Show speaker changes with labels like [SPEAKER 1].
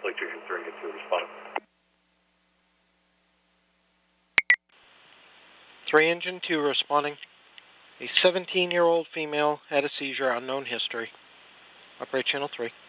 [SPEAKER 1] Electrician 3 and 2 responding.
[SPEAKER 2] 3 Engine 2 responding. A 17-year-old female had a seizure, unknown history. Operate channel 3.